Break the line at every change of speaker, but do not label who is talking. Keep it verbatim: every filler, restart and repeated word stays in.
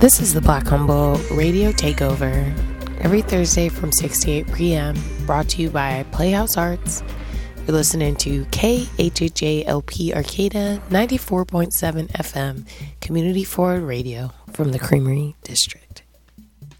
This is the Black Humble Radio Takeover, every Thursday from six to eight p.m., brought to you by Playhouse Arts. You're listening to K H H A L P Arcata ninety-four point seven F M, Community Forward Radio from the Creamery District.